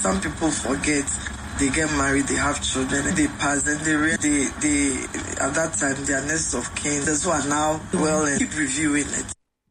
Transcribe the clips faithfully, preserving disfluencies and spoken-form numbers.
some people forget. They get married, they have children, and they pass, then they, re- they, they, at that time, they are next of kin. That's why now, well, and keep reviewing it.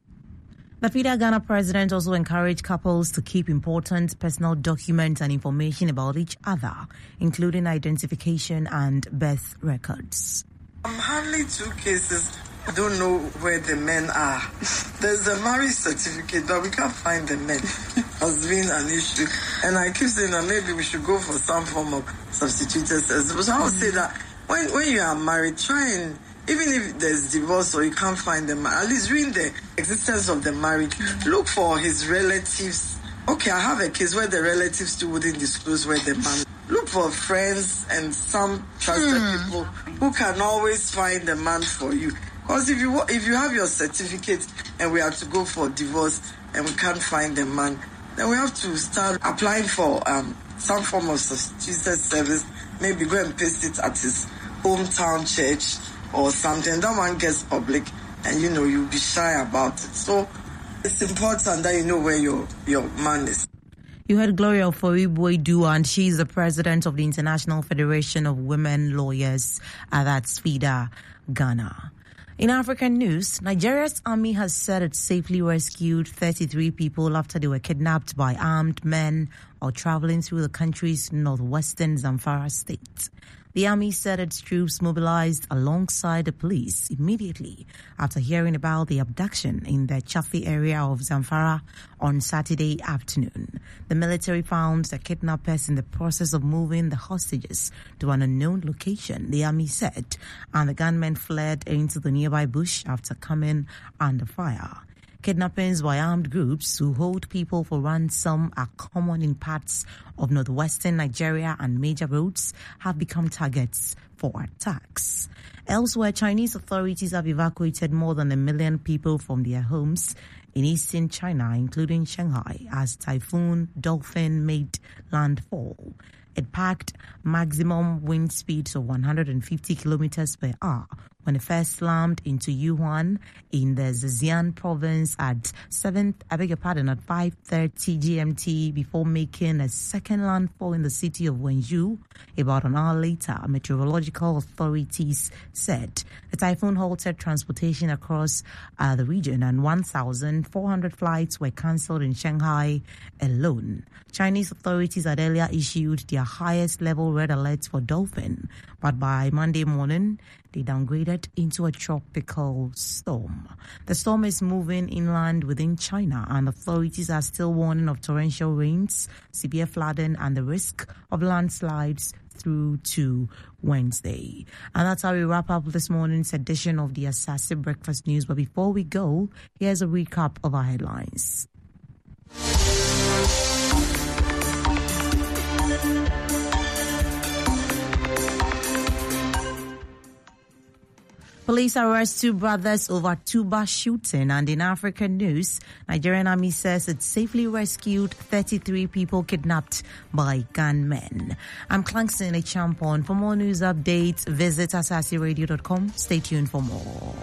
The FIDA Ghana president also encouraged couples to keep important personal documents and information about each other, including identification and birth records. I'm handling two cases. I don't know where the men are. There's a marriage certificate, but we can't find the men. Has been an issue. And I keep saying that maybe we should go for some form of substituted service. So I would say that when, when you are married, try and, even if there's divorce or you can't find the man, at least read the existence of the marriage. Look for his relatives. Okay, I have a case where the relatives too wouldn't disclose where the man. Look for friends and some trusted hmm. people who can always find the man for you. Because if you if you have your certificate and we have to go for divorce and we can't find the man, then we have to start applying for um, some form of substituted service. Maybe go and paste it at his hometown church or something. That one gets public and, you know, you'll be shy about it. So it's important that you know where your, your man is. You heard Gloria Ofori-Boadu, and she's the president of the International Federation of Women Lawyers, uh, that's FIDA Ghana. In African news, Nigeria's army has said it safely rescued thirty-three people after they were kidnapped by armed men while traveling through the country's northwestern Zamfara state. The army said its troops mobilized alongside the police immediately after hearing about the abduction in the Chafi area of Zamfara on Saturday afternoon. The military found the kidnappers in the process of moving the hostages to an unknown location, the army said, and the gunmen fled into the nearby bush after coming under fire. Kidnappings by armed groups who hold people for ransom are common in parts of northwestern Nigeria, and major roads have become targets for attacks. Elsewhere, Chinese authorities have evacuated more than a million people from their homes in eastern China, including Shanghai, as Typhoon Dolphin made landfall. It packed maximum wind speeds of one hundred fifty kilometers per hour when it first slammed into Yuhuan in the Zhejiang province at seven, I beg your pardon, at five thirty G M T before making a second landfall in the city of Wenzhou. About an hour later, meteorological authorities said the typhoon halted transportation across uh, the region and one thousand four hundred flights were cancelled in Shanghai alone. Chinese authorities had earlier issued their highest level red alert for Dolphin, but by Monday morning, they downgraded into a tropical storm. The storm is moving inland within China, and authorities are still warning of torrential rains, severe flooding, and the risk of landslides through to Wednesday. And that's how we wrap up this morning's edition of the Asase Breakfast News. But before we go, here's a recap of our headlines. Police arrest two brothers over Tuba shooting. And in African news, Nigerian army says it safely rescued thirty-three people kidnapped by gunmen. I'm Clankson Echampon. For more news updates, visit asase radio dot com. Stay tuned for more.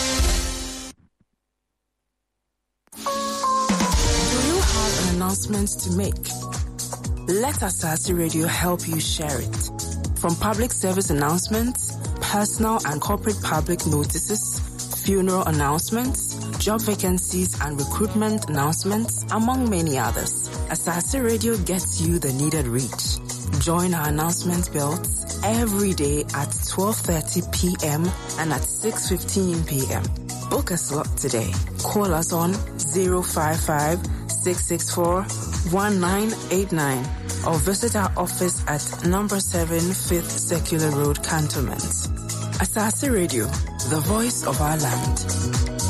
Do you have an announcement to make? Let Asase Radio help you share it. From public service announcements, personal and corporate public notices, funeral announcements, job vacancies and recruitment announcements, among many others. Asase Radio gets you the needed reach. Join our announcement belts every day at twelve thirty p.m. and at six fifteen p.m. Book a slot today. Call us on zero five five, six six four, one nine eight nine or visit our office at number seven Fifth Circular Road, Cantonment. Asase Radio, the voice of our land.